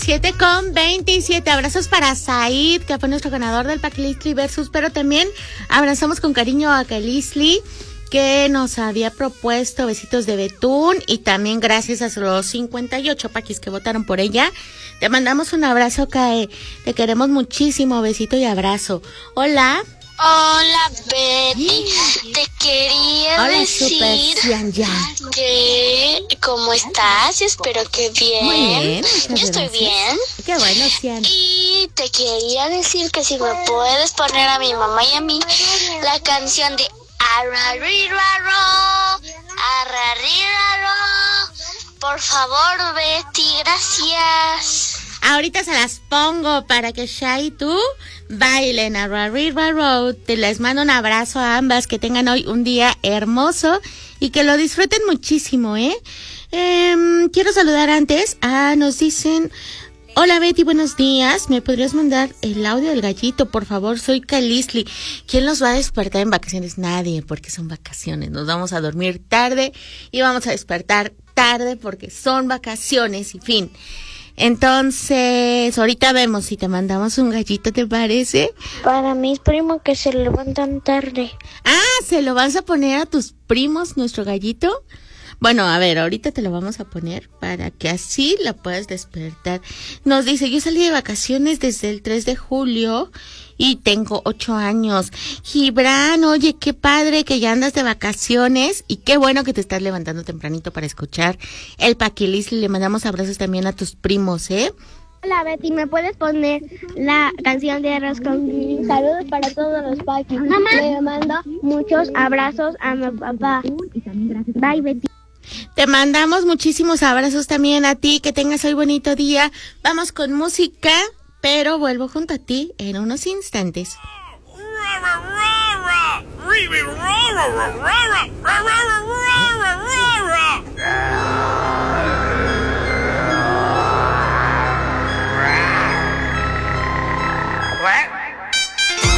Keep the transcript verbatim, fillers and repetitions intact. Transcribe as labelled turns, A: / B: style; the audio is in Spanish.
A: siete con veintisiete. Abrazos para Said, que fue nuestro ganador del Paquilistli Versus, pero también abrazamos con cariño a Calistli, que nos había propuesto besitos de betún, y también gracias a los cincuenta y ocho paquis que votaron por ella. Te mandamos un abrazo, Kae. Te queremos muchísimo. Besito y abrazo. Hola.
B: Hola, Betty. Te quería
A: Hola,
B: decir
A: Super
B: que cómo estás. Espero que bien.
A: Muy bien.
B: Yo estoy
A: gracias.
B: Bien.
A: Qué bueno, Cian.
B: Y te quería decir que si me puedes poner a mi mamá y a mí la canción de Arrariraro, Arrariraro. Por favor, Betty, gracias.
A: Ahorita se las pongo para que Shai y tú bailen a River Road. Te les mando un abrazo a ambas. Que tengan hoy un día hermoso y que lo disfruten muchísimo, ¿eh? eh quiero saludar antes. Ah, nos dicen... Hola Betty, buenos días. ¿Me podrías mandar el audio del gallito, por favor? Soy Calistli. ¿Quién los va a despertar en vacaciones? Nadie, porque son vacaciones. Nos vamos a dormir tarde y vamos a despertar tarde porque son vacaciones y fin. Entonces, ahorita vemos si te mandamos un gallito, ¿te parece?
C: Para mis primos que se levantan tarde.
A: Ah, ¿se lo vas a poner a tus primos, nuestro gallito? Bueno, a ver, ahorita te lo vamos a poner para que así la puedas despertar. Nos dice, yo salí de vacaciones desde el tres de julio y tengo ocho años. Gibran, oye, qué padre que ya andas de vacaciones y qué bueno que te estás levantando tempranito para escuchar el Paquilistli. Le mandamos abrazos también a tus primos, ¿eh?
C: Hola Betty, ¿me puedes poner la canción de Arroz con Gris? Saludos para todos los Paquis. Le mando muchos abrazos a mi papá. Bye Betty.
A: Te mandamos muchísimos abrazos también a ti, que tengas hoy bonito día. Vamos con música, pero vuelvo junto a ti en unos instantes.